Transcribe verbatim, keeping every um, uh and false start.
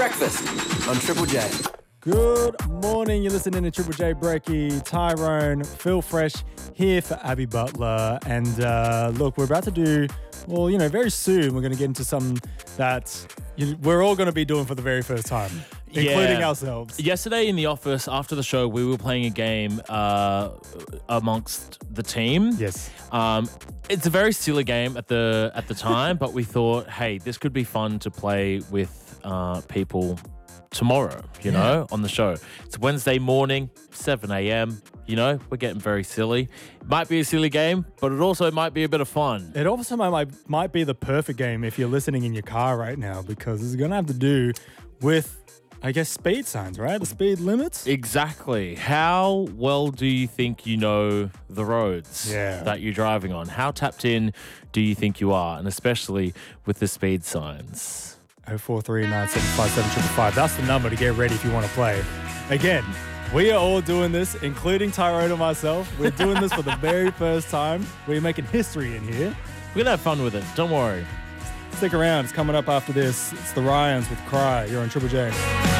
Breakfast on Triple J. Good morning. You're listening to Triple J Brekkie, Tyrone, Phil Fresh here for Abby Butler. And uh, look, we're about to do, well, you know, very soon we're going to get into something that you, we're all going to be doing for the very first time, including Yeah. ourselves. Yesterday in the office, after the show, we were playing a game uh, amongst the team. Yes. Um, it's a very silly game at the at the time, but we thought, hey, this could be fun to play with uh, people tomorrow, you Yeah. know, on the show. It's Wednesday morning, seven a.m., you know, we're getting very silly. It might be a silly game, but it also might be a bit of fun. It also might, might be the perfect game if you're listening in your car right now, because it's going to have to do with, I guess, speed signs, right? The speed limits. Exactly. How well do you think you know the roads Yeah. that you're driving on? How tapped in do you think you are? And especially with the speed signs. oh four three nine seven five seven five five. That's the number to get ready if you want to play. Again, we are all doing this, including Tyrone and myself. We're doing this for the very first time. We're making history in here. We're going to have fun with it. Don't worry. Stick around. It's coming up after this. It's the Ryans with Cry. You're on Triple J.